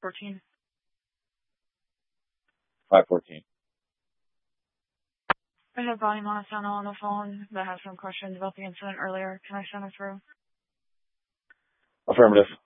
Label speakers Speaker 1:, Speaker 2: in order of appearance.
Speaker 1: 514.
Speaker 2: 514.
Speaker 1: I have Bonnie Montesano on the phone that has some questions about the incident earlier. Can I send her through?
Speaker 2: Affirmative.